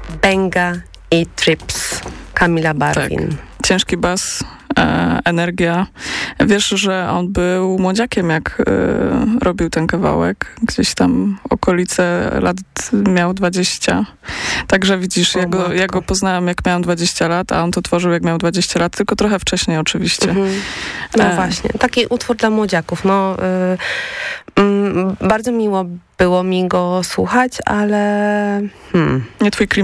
Benga i Trips Kamila Barwin. Tak. Ciężki bas, energia. Wiesz, że on był młodziakiem, jak robił ten kawałek. Gdzieś tam okolice lat miał 20. Także widzisz, ja go poznałam, jak miałam 20 lat, a on to tworzył, jak miał 20 lat, tylko trochę wcześniej oczywiście. No właśnie, taki utwór dla młodziaków. No, bardzo miło było mi go słuchać, ale... Nie twój